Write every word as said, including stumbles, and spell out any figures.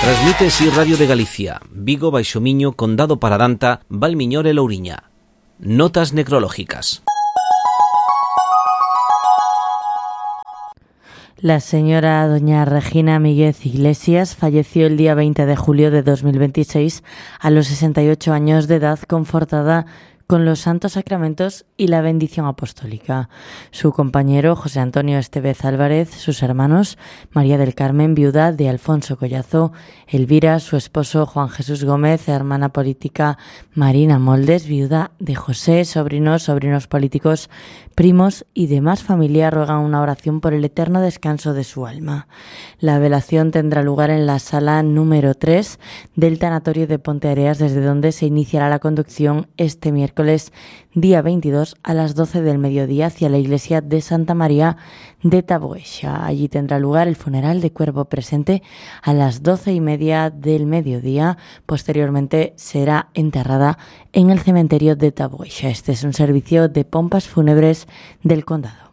Transmite Si Radio de Galicia, Vigo, Baixo Miño, Condado Paradanta, Valmiñor e Louriña. Notas necrológicas. La señora doña Regina Míguez Iglesias falleció el día veinte de julio de dos mil veintiséis a los sesenta y ocho años de edad, confortada con los santos sacramentos y la bendición apostólica. Su compañero José Antonio Estevez Álvarez, sus hermanos María del Carmen, viuda de Alfonso Collazo, Elvira, su esposo Juan Jesús Gómez, hermana política Marina Moldes, viuda de José, sobrinos, sobrinos políticos, primos y demás familia ruegan una oración por el eterno descanso de su alma. La velación tendrá lugar en la sala número tres del tanatorio de Ponteareas, desde donde se iniciará la conducción este miércoles día veintidós a las doce del mediodía hacia la iglesia de Santa María de Taboexa. Allí tendrá lugar el funeral de cuerpo presente a las doce y media del mediodía. Posteriormente será enterrada en el cementerio de Taboexa. Este es un servicio de pompas fúnebres del condado.